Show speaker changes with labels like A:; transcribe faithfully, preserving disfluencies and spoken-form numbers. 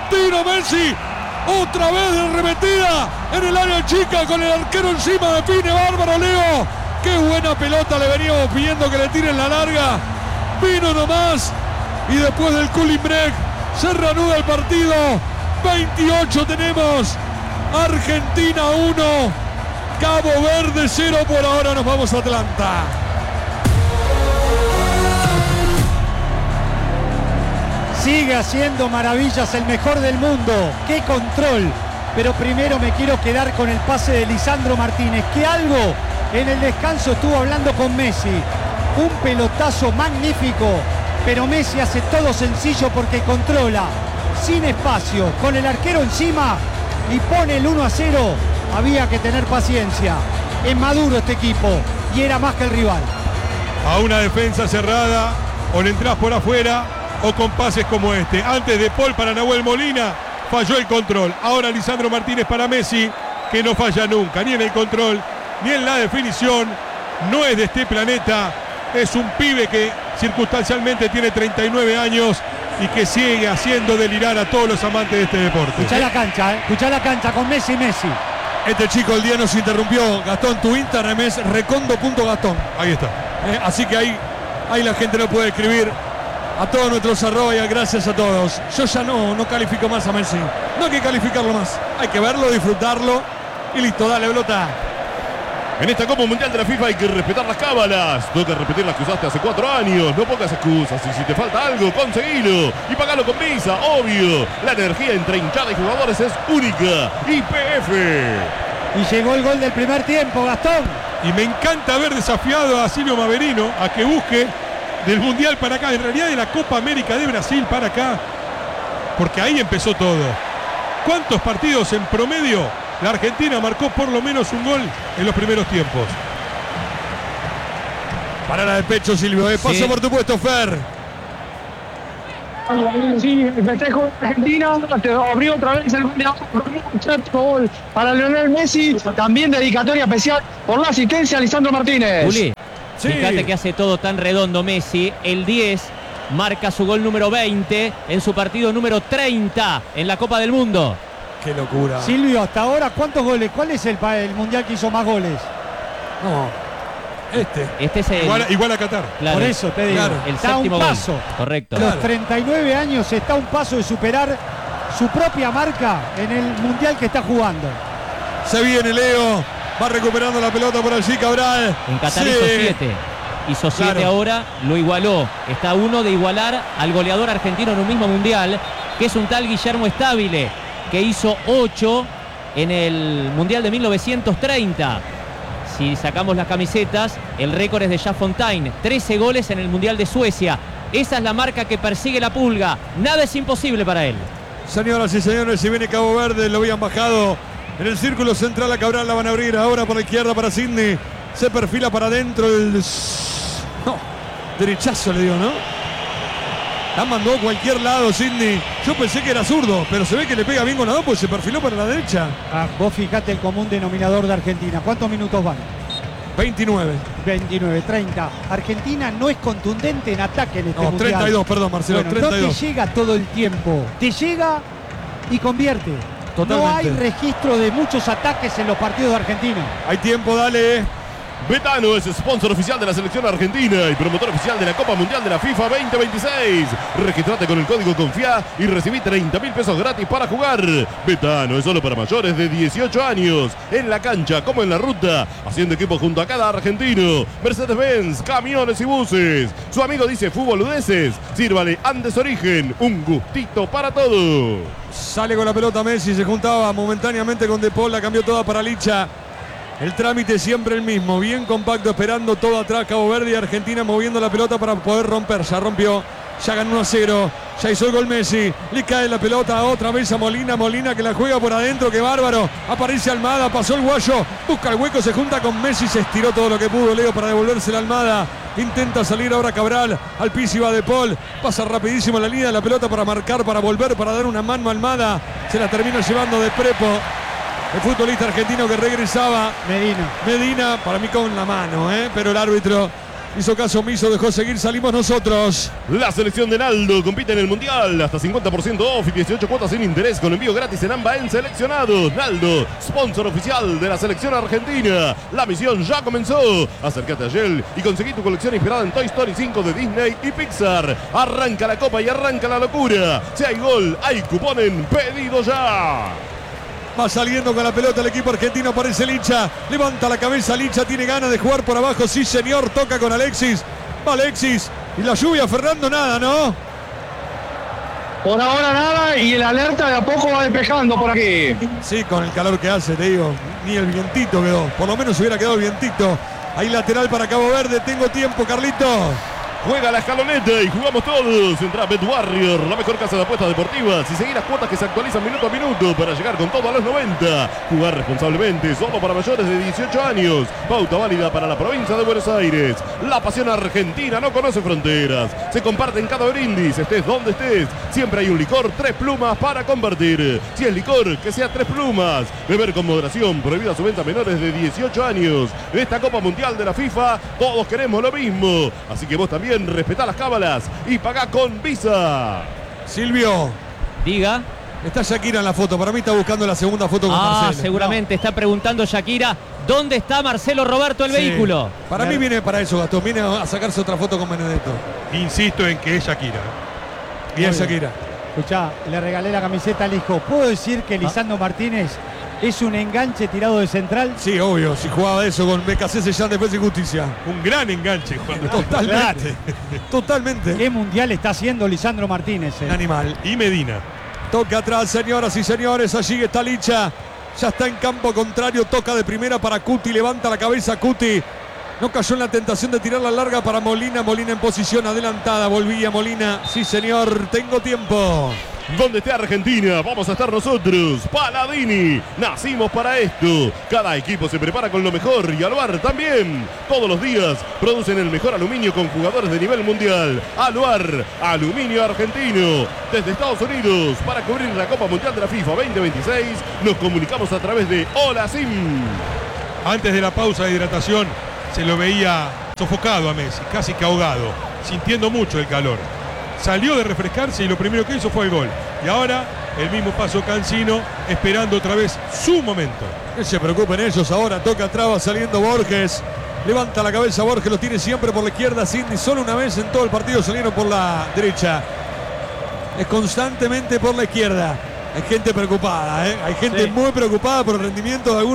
A: tiro Messi. Otra vez de arremetida en el área chica con el arquero encima, define bárbaro Leo. Qué buena pelota, le veníamos pidiendo que le tiren la larga. Vino nomás y después del cooling break se reanuda el partido. veintiocho tenemos. Argentina uno. Cabo Verde cero. Por ahora nos vamos a Atlanta.
B: Sigue haciendo maravillas, el mejor del mundo. ¡Qué control! Pero primero me quiero quedar con el pase de Lisandro Martínez, que algo en el descanso estuvo hablando con Messi. Un pelotazo magnífico, pero Messi hace todo sencillo porque controla, sin espacio, con el arquero encima y pone el uno a cero. Había que tener paciencia. Es maduro este equipo y era más que el rival.
A: A una defensa cerrada, o le entras por afuera, o con pases como este. Antes de Paul para Nahuel Molina, falló el control. Ahora Lisandro Martínez para Messi, que no falla nunca, ni en el control, ni en la definición. No es de este planeta, es un pibe que circunstancialmente tiene treinta y nueve años y que sigue haciendo delirar a todos los amantes de este deporte.
B: Escuchá la cancha, ¿eh? Escuchá la cancha con Messi y Messi.
A: Este chico el día nos interrumpió. Gastón, tu Instagram es recondo punto gastón. Ahí está. Eh, así que ahí, ahí la gente lo puede escribir. A todos nuestros arroba y gracias a todos. Yo ya no, no califico más a Messi. No hay que calificarlo más. Hay que verlo, disfrutarlo y listo, dale, pelota.
C: En esta Copa Mundial de la FIFA hay que respetar las cábalas. Toca repetir las que usaste hace cuatro años. No pongas excusas. Y si te falta algo, conseguilo. Y pagalo con Visa, obvio. La energía entre hinchada y jugadores es única. Y P F.
B: Y llegó el gol del primer tiempo, Gastón.
A: Y me encanta haber desafiado a Silvio Maverino a que busque del Mundial para acá, en realidad de la Copa América de Brasil para acá, porque ahí empezó todo. ¿Cuántos partidos en promedio la Argentina marcó por lo menos un gol en los primeros tiempos? Parala de pecho, Silvio, eh. Paso sí. Por tu puesto, Fer.
D: Sí, el festejo de Argentina te abrió otra vez el gol para Lionel Messi. También dedicatoria especial por la asistencia a Lisandro Martínez.
E: Juli.
A: Sí.
E: Fíjate que hace todo tan redondo Messi. El diez marca su gol número veinte en su partido número treinta en la Copa del Mundo.
A: Qué locura.
B: Silvio, hasta ahora, ¿cuántos goles? ¿Cuál es el, el mundial que hizo más goles?
A: No, este.
E: Este es el...
A: Igual, igual a Qatar.
E: Claro,
B: por eso te digo.
A: Claro.
E: El
B: está
E: séptimo
B: un paso.
E: gol. Correcto.
B: A los
A: Claro.
B: treinta y nueve años está a un paso de superar su propia marca en el mundial que está jugando.
A: Se viene Leo. Va recuperando la pelota por allí Cabral.
E: En Qatar
A: sí.
E: hizo siete. Hizo siete
A: Claro.
E: ahora, lo igualó. Está a uno de igualar al goleador argentino en un mismo mundial, que es un tal Guillermo Stabile, que hizo ocho en el Mundial de mil novecientos treinta. Si sacamos las camisetas, el récord es de Jean Fontaine, trece goles en el Mundial de Suecia. Esa es la marca que persigue la Pulga. Nada es imposible para él.
A: Señoras y señores, si viene Cabo Verde, lo habían bajado en el círculo central a Cabral, la van a abrir ahora por la izquierda para Sidney. Se perfila para adentro el... No, derechazo le dio, ¿no? La mandó a cualquier lado Sidney. Yo pensé que era zurdo, pero se ve que le pega bien con la dos, pues se perfiló para la derecha.
B: Ah, vos fijate el común denominador de Argentina. ¿Cuántos minutos van?
A: veintinueve.
B: veintinueve, treinta. Argentina no es contundente en ataque en este
A: No,
B: mundial.
A: treinta y dos, perdón, Marcelo,
B: Bueno,
A: treinta y dos.
B: no te llega todo el tiempo. Te llega y convierte.
A: Totalmente.
B: No hay registro de muchos ataques en los partidos de Argentina.
A: Hay tiempo, dale.
C: Betano es sponsor oficial de la selección argentina y promotor oficial de la Copa Mundial de la FIFA veinte veintiséis. Registrate con el código CONFIA y recibí treinta mil pesos gratis para jugar. Betano es solo para mayores de dieciocho años. En la cancha como en la ruta, haciendo equipo junto a cada argentino. Mercedes-Benz, camiones y buses. Su amigo dice fútbol boludeces. Sírvale Andes Origen, un gustito para todo.
A: Sale con la pelota Messi, se juntaba momentáneamente con De Paul, la cambió toda para Licha. El trámite siempre el mismo, bien compacto, esperando todo atrás Cabo Verde y Argentina moviendo la pelota para poder romper. Ya rompió, ya ganó uno a cero, ya hizo el gol Messi. Le cae la pelota otra vez a Molina, Molina que la juega por adentro, qué bárbaro. Aparece Almada, pasó el guayo, busca el hueco, se junta con Messi, se estiró todo lo que pudo Leo para devolverse la Almada. Intenta salir ahora Cabral, al piso iba De Paul, pasa rapidísimo la línea de la pelota para marcar, para volver, para dar una mano a Almada. Se la termina llevando de Prepo. El futbolista argentino que regresaba.
B: Medina.
A: Medina, para mí con la mano, ¿eh? Pero el árbitro Hizo caso omiso, dejó seguir, salimos nosotros.
C: La selección de Naldo compite en el Mundial. Hasta cincuenta por ciento off y dieciocho cuotas sin interés con envío gratis en AMBA en seleccionados. Naldo, sponsor oficial de la selección argentina. La misión ya comenzó. Acércate a Shell y conseguí tu colección inspirada en Toy Story cinco de Disney y Pixar. Arranca la copa y arranca la locura. Si hay gol, hay cupón en pedido ya.
A: Va saliendo con la pelota el equipo argentino, aparece Licha, levanta la cabeza Licha, tiene ganas de jugar por abajo, sí señor, toca con Alexis, va Alexis, y la lluvia, Fernando, nada, ¿no?
D: Por ahora nada y el alerta de a poco va despejando por aquí.
A: Sí, con el calor que hace, te digo, ni el vientito quedó, por lo menos hubiera quedado el vientito. Ahí lateral para Cabo Verde, tengo tiempo, Carlito.
C: Juega la escaloneta y jugamos todos. Entra Bet Warrior, la mejor casa de apuestas deportivas. Y seguir las cuotas que se actualizan minuto a minuto para llegar con todo a los noventa. Jugar responsablemente, solo para mayores de dieciocho años. Pauta válida para la provincia de Buenos Aires. La pasión argentina no conoce fronteras. Se comparte en cada brindis, estés donde estés. Siempre hay un licor, tres plumas para compartir. Si es licor, que sea tres plumas. Beber con moderación, prohibida su venta a menores de dieciocho años. En esta Copa Mundial de la FIFA, todos queremos lo mismo. Así que vos también respetá las cábalas y pagá con Visa.
A: Silvio.
E: Diga.
A: Está Shakira en la foto, para mí está buscando la segunda foto con
E: Ah,
A: Marcelo.
E: seguramente está preguntando Shakira, ¿dónde está Marcelo Roberto el
A: Sí.
E: vehículo?
A: Para mí viene para eso, Gastón, viene a sacarse otra foto con Benedetto.
F: Insisto en que es Shakira.
A: Bien,
B: Muy bien.
A: Shakira.
B: Escuchá, le regalé la camiseta al hijo. ¿Puedo decir que Lisandro Martínez es un enganche tirado de central?
A: Sí, obvio, si jugaba eso con B K C Sellán Defensa y Justicia.
F: Un gran enganche cuando
A: Totalmente, totalmente.
B: ¿Qué mundial está haciendo Lisandro Martínez? eh?
A: Un animal.
F: Y Medina.
A: Toca atrás, señoras y señores, allí está Licha. Ya está en campo contrario, toca de primera para Cuti, levanta la cabeza Cuti. No cayó en la tentación de tirar la larga para Molina. Molina en posición adelantada. Volvía Molina. Sí, señor. Tengo tiempo.
C: Donde esté Argentina, vamos a estar nosotros. Paladini, nacimos para esto. Cada equipo se prepara con lo mejor y Aluar también. Todos los días producen el mejor aluminio con jugadores de nivel mundial. Aluar, aluminio argentino. Desde Estados Unidos, para cubrir la Copa Mundial de la FIFA veinte veintiséis, nos comunicamos a través de Hola Sim.
F: Antes de la pausa de hidratación, se lo veía sofocado a Messi, casi que ahogado, sintiendo mucho el calor. Salió de refrescarse y lo primero que hizo fue el gol. Y ahora el mismo paso Cancino, esperando otra vez su momento.
A: No se preocupen ellos ahora. Toca traba saliendo Borges. Levanta la cabeza Borges, lo tiene siempre por la izquierda. Cindy solo una vez en todo el partido salieron por la derecha. Es constantemente por la izquierda. Hay gente preocupada, ¿eh? Hay gente
B: Sí.
A: muy preocupada por el rendimiento de algunos.